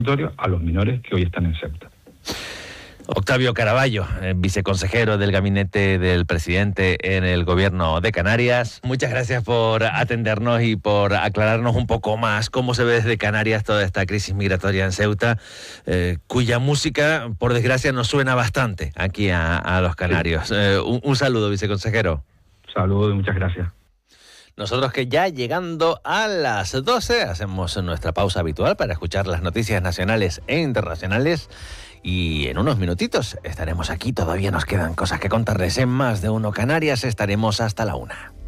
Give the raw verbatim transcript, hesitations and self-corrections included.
a los menores que hoy están en Ceuta. Octavio Caraballo, viceconsejero del gabinete del presidente en el gobierno de Canarias. Muchas gracias por atendernos y por aclararnos un poco más cómo se ve desde Canarias toda esta crisis migratoria en Ceuta, eh, cuya música, por desgracia, nos suena bastante aquí a, a los canarios. Sí. Eh, un, un saludo, viceconsejero. Saludos y muchas gracias. Nosotros que ya llegando a las doce hacemos nuestra pausa habitual para escuchar las noticias nacionales e internacionales. Y en unos minutitos estaremos aquí, todavía nos quedan cosas que contarles en Más de Uno Canarias, estaremos hasta la una.